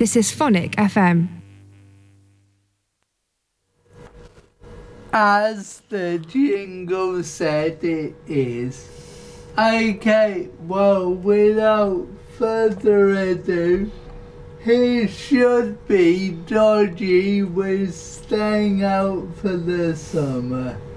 This is Phonic FM. As the jingle said it is. Okay, well, without further ado, he should be dodgy with staying out for the summer.